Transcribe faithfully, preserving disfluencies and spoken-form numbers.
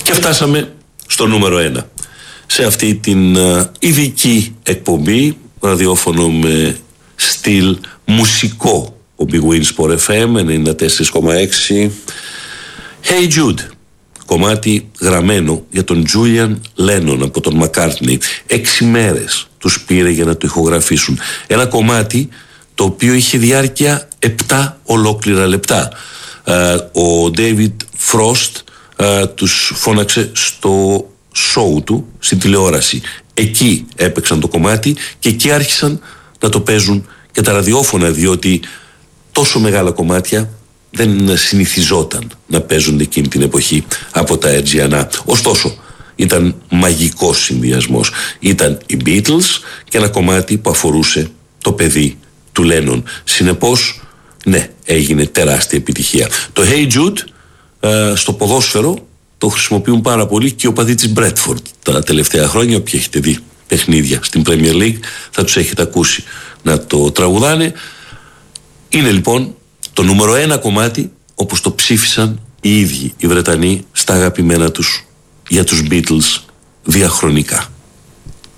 Και φτάσαμε στο νούμερο ένα. Σε αυτή την uh, ειδική εκπομπή, ραδιόφωνο με στυλ μουσικό, ο Big Win Sport εφ εμ ενενήντα τέσσερα κόμμα έξι. Hey Jude, κομμάτι γραμμένο για τον Julian Lennon από τον McCartney. Έξι μέρες τους πήρε για να το ηχογραφήσουν. Ένα κομμάτι το οποίο είχε διάρκεια επτά ολόκληρα λεπτά. Uh, ο David Frost uh, τους φώναξε στο show του, στην τηλεόραση. Εκεί έπαιξαν το κομμάτι και εκεί άρχισαν να το παίζουν και τα ραδιόφωνα, διότι τόσο μεγάλα κομμάτια δεν συνηθιζόταν να παίζονται εκείνη την εποχή από τα Αιτζιανά. Ωστόσο, ήταν μαγικός συνδυασμός. Ήταν οι Beatles και ένα κομμάτι που αφορούσε το παιδί του Lennon. Συνεπώς, ναι, έγινε τεράστια επιτυχία. Το Hey Jude ε, στο ποδόσφαιρο το χρησιμοποιούν πάρα πολύ και οι οπαδοί της Μπρέτφορντ τα τελευταία χρόνια. Όποιοι έχετε δει παιχνίδια στην Premier League θα τους έχετε ακούσει να το τραγουδάνε. Είναι λοιπόν το νούμερο ένα κομμάτι όπως το ψήφισαν οι ίδιοι οι Βρετανοί στα αγαπημένα τους για τους Beatles διαχρονικά.